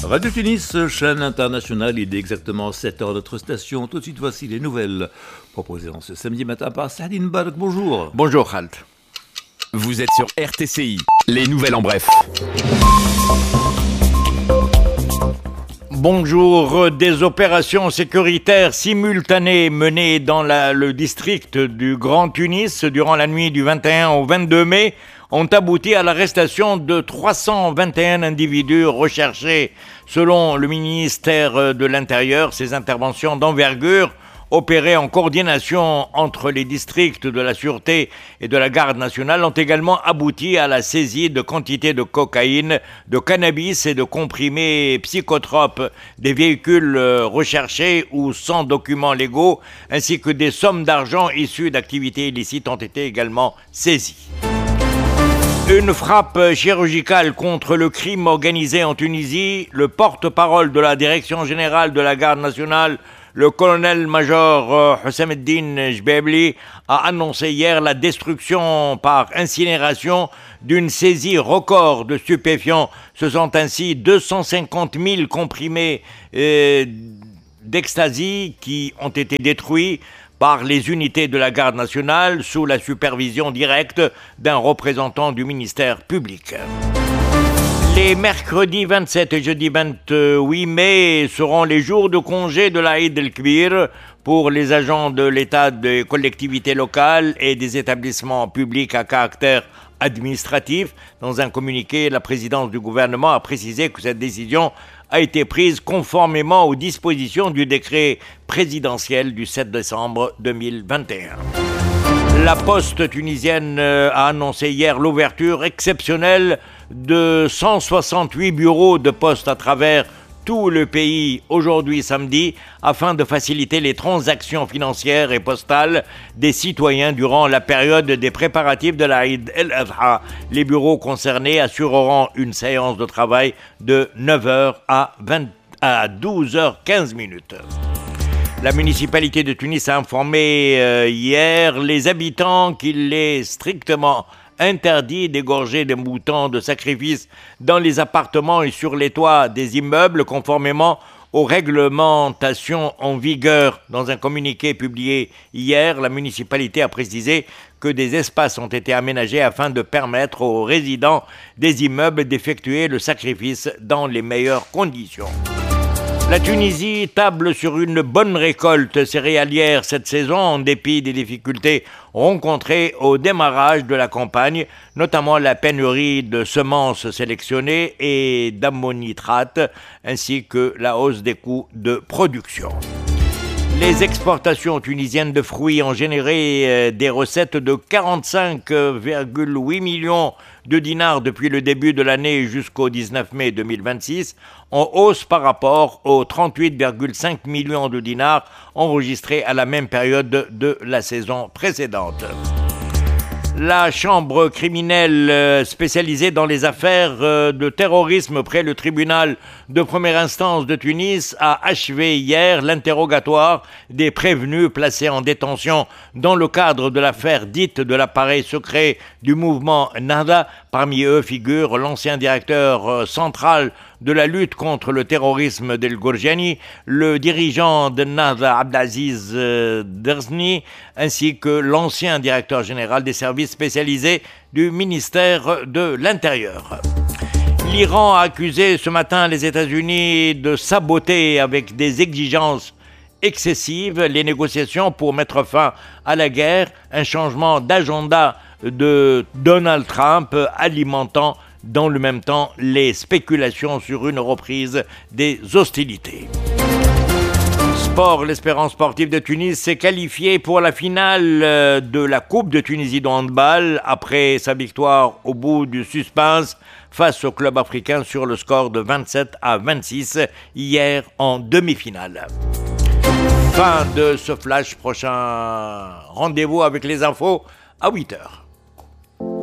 Radio Tunis, chaîne internationale, il est exactement 7h de notre station. Tout de suite, voici les nouvelles proposées en ce samedi matin par Saadine Bark. Bonjour. Bonjour, Khalt. Vous êtes sur RTCI, les nouvelles en bref. Bonjour. Des opérations sécuritaires simultanées menées dans le district du Grand Tunis durant la nuit du 21 au 22 mai ont abouti à l'arrestation de 321 individus recherchés. Selon le ministère de l'Intérieur, ces interventions d'envergure opérées en coordination entre les districts de la Sûreté et de la Garde nationale ont également abouti à la saisie de quantités de cocaïne, de cannabis et de comprimés psychotropes, des véhicules recherchés ou sans documents légaux, ainsi que des sommes d'argent issues d'activités illicites ont été également saisies. Une frappe chirurgicale contre le crime organisé en Tunisie. Le porte-parole de la Direction générale de la Garde nationale, le colonel-major Hussam Eddine Jbebli, a annoncé hier la destruction par incinération d'une saisie record de stupéfiants. Ce sont ainsi 250 000 comprimés d'ecstasy qui ont été détruits par les unités de la Garde nationale sous la supervision directe d'un représentant du ministère public. Les mercredis 27 et jeudi 28 mai seront les jours de congé de l'Aïd el-Kbir pour les agents de l'État, des collectivités locales et des établissements publics à caractère administratif. Dans un communiqué, la présidence du gouvernement a précisé que cette décision a été prise conformément aux dispositions du décret présidentiel du 7 décembre 2021. La Poste tunisienne a annoncé hier l'ouverture exceptionnelle de 168 bureaux de poste à travers tout le pays aujourd'hui samedi afin de faciliter les transactions financières et postales des citoyens durant la période des préparatifs de l'Aïd el-Adha. Les bureaux concernés assureront une séance de travail de 9h à 12h15. La municipalité de Tunis a informé hier les habitants qu'il est strictement interdit d'égorger des moutons de sacrifice dans les appartements et sur les toits des immeubles, conformément aux réglementations en vigueur. Dans un communiqué publié hier, la municipalité a précisé que des espaces ont été aménagés afin de permettre aux résidents des immeubles d'effectuer le sacrifice dans les meilleures conditions. La Tunisie table sur une bonne récolte céréalière cette saison en dépit des difficultés rencontrées au démarrage de la campagne, notamment la pénurie de semences sélectionnées et d'ammonitrate, ainsi que la hausse des coûts de production. Les exportations tunisiennes de fruits ont généré des recettes de 45,8 millions de dinars depuis le début de l'année jusqu'au 19 mai 2026, en hausse par rapport aux 38,5 millions de dinars enregistrés à la même période de la saison précédente. La chambre criminelle spécialisée dans les affaires de terrorisme près le tribunal de première instance de Tunis a achevé hier l'interrogatoire des prévenus placés en détention dans le cadre de l'affaire dite de l'appareil secret du mouvement Nahda. Parmi eux figure l'ancien directeur central de la lutte contre le terrorisme d'El Gourjani, le dirigeant de Nahda Abdelaziz Derzni, ainsi que l'ancien directeur général des services spécialisés du ministère de l'Intérieur. L'Iran a accusé ce matin les États-Unis de saboter avec des exigences excessives les négociations pour mettre fin à la guerre, un changement d'agenda de Donald Trump alimentant dans le même temps les spéculations sur une reprise des hostilités. Sport, l'Espérance sportive de Tunis s'est qualifiée pour la finale de la Coupe de Tunisie de handball après sa victoire au bout du suspense face au club africain sur le score de 27-26 hier en demi-finale. Fin de ce flash, prochain rendez-vous avec les infos à 8h.